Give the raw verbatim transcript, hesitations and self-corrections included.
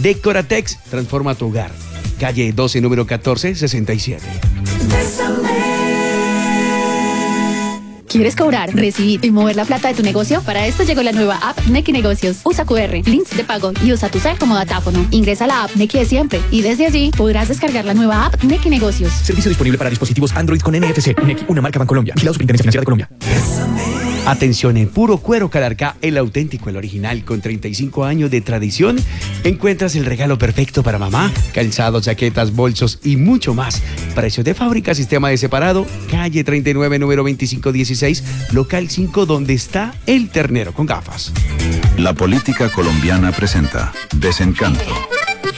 Decoratex transforma tu hogar. Calle doce, número catorce sesenta y siete. ¿Quieres cobrar, recibir y mover la plata de tu negocio? Para esto llegó la nueva app Nequi Negocios. Usa cu erre, links de pago y usa tu C E L como datáfono. Ingresa a la app Nequi de siempre y desde allí podrás descargar la nueva app Nequi Negocios. Servicio disponible para dispositivos Android con N F C. Nequi, una marca Bancolombia. Vigilado Superintendencia Financiera de Colombia. Atención, en puro cuero Calarcá, el auténtico, el original, con treinta y cinco años de tradición, encuentras el regalo perfecto para mamá, calzados, jaquetas, bolsos y mucho más. Precios de fábrica, sistema de separado, calle treinta y nueve, número veinticinco dieciséis, local cinco, donde está el ternero con gafas. La política colombiana presenta Desencanto.